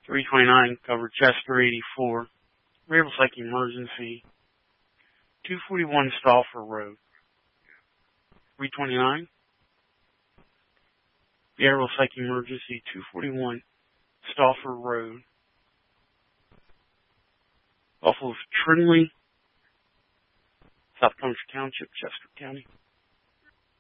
329 covered Chester 84. Variable psych emergency. 241 Stauffer Road. 329. Variable psych emergency 241 Stauffer Road. Off of Trinley, South Country Township, Chester County.